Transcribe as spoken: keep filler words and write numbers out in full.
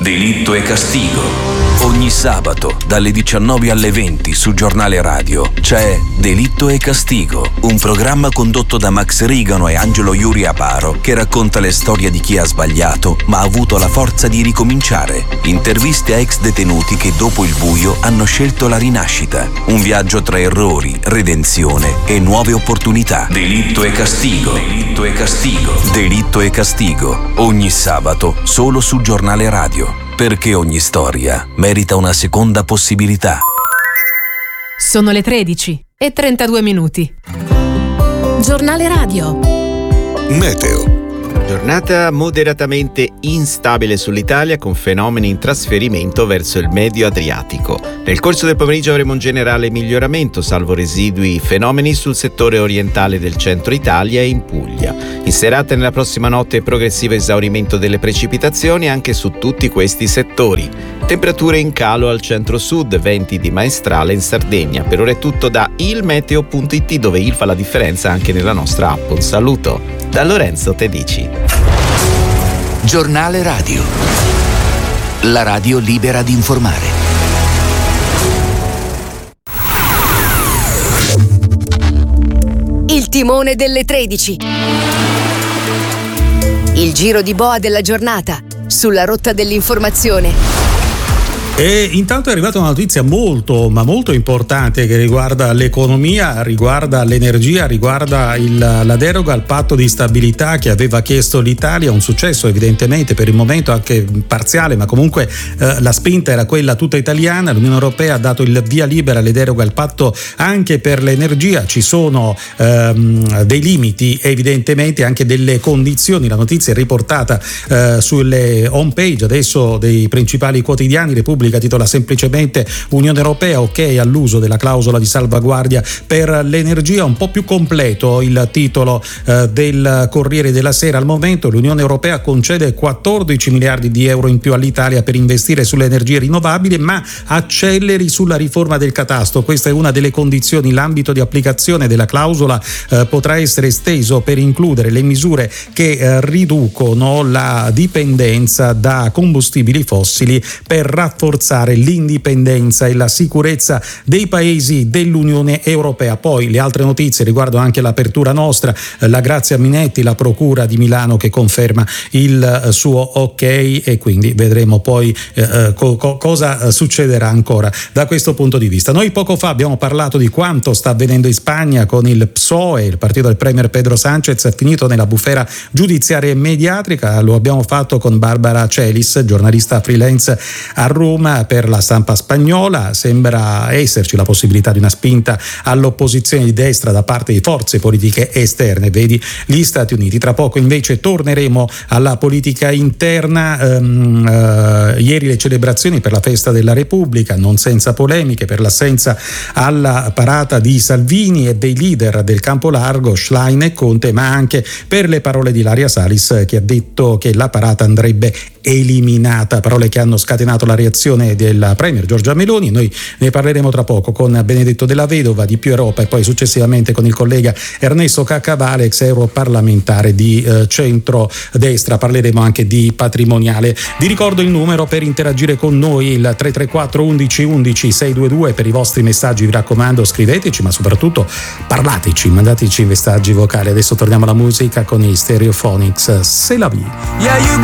Delitto e Castigo. Ogni sabato dalle diciannove alle venti su Giornale Radio c'è Delitto e Castigo, un programma condotto da Max Rigano e Angelo Iuri Aparo che racconta le storie di chi ha sbagliato ma ha avuto la forza di ricominciare. Interviste a ex detenuti che dopo il buio hanno scelto la rinascita. Un viaggio tra errori, redenzione e nuove opportunità. Delitto e Castigo. Delitto e Castigo. Delitto e Castigo. Ogni sabato solo su Giornale Radio. Perché ogni storia merita una seconda possibilità. Sono le tredici e trentadue minuti. Giornale Radio. Meteo. Giornata moderatamente instabile sull'Italia con fenomeni in trasferimento verso il medio Adriatico. Nel corso del pomeriggio avremo un generale miglioramento, salvo residui fenomeni sul settore orientale del centro Italia e in Puglia. In serata e nella prossima notte progressivo esaurimento delle precipitazioni anche su tutti questi settori. Temperature in calo al centro-sud, venti di maestrale in Sardegna. Per ora è tutto da ilmeteo punto it, dove il fa la differenza anche nella nostra app. Un saluto da Lorenzo Tedici. Giornale Radio. La radio libera di informare. Il timone delle tredici. Il giro di boa della giornata sulla rotta dell'informazione. E intanto è arrivata una notizia molto ma molto importante che riguarda l'economia, riguarda l'energia, riguarda il, la deroga al patto di stabilità che aveva chiesto l'Italia. Un successo evidentemente per il momento anche parziale, ma comunque eh, la spinta era quella tutta italiana. L'Unione Europea ha dato il via libera alle deroghe al patto anche per l'energia. Ci sono ehm, dei limiti, evidentemente anche delle condizioni. La notizia è riportata eh, sulle home page adesso dei principali quotidiani. Repubblica titola semplicemente Unione Europea ok all'uso della clausola di salvaguardia per l'energia. Un po' più completo il titolo eh, del Corriere della Sera. Al momento l'Unione Europea concede quattordici miliardi di euro in più all'Italia per investire sulle energie rinnovabili, ma acceleri sulla riforma del catasto. Questa è una delle condizioni. L'ambito di applicazione della clausola eh, potrà essere esteso per includere le misure che eh, riducono la dipendenza da combustibili fossili per rafforzare l'indipendenza e la sicurezza dei paesi dell'Unione Europea. Poi le altre notizie riguardano anche l'apertura nostra, la Grazia Minetti, la Procura di Milano che conferma il suo ok, e quindi vedremo poi eh, co- co- cosa succederà ancora da questo punto di vista. Noi poco fa abbiamo parlato di quanto sta avvenendo in Spagna con il P S O E, il partito del premier Pedro Sánchez, finito nella bufera giudiziaria e mediatica. Lo abbiamo fatto con Barbara Celis, giornalista freelance a Roma per la stampa spagnola. Sembra esserci la possibilità di una spinta all'opposizione di destra da parte di forze politiche esterne, vedi gli Stati Uniti. Tra poco invece torneremo alla politica interna. Um, uh, ieri le celebrazioni per la festa della Repubblica, non senza polemiche per l'assenza alla parata di Salvini e dei leader del campo largo Schlein e Conte, ma anche per le parole di Ilaria Salis che ha detto che la parata andrebbe eliminata, parole che hanno scatenato la reazione della premier Giorgia Meloni. Noi ne parleremo tra poco con Benedetto Della Vedova di Più Europa e poi successivamente con il collega Ernesto Caccavale, ex europarlamentare di eh, centrodestra. Parleremo anche di patrimoniale. Vi ricordo il numero per interagire con noi, il tre tre quattro undici undici sei due due. Per i vostri messaggi vi raccomando scriveteci, ma soprattutto parlateci, mandateci messaggi vocali. Adesso torniamo alla musica con i Stereophonics. C'est la vie.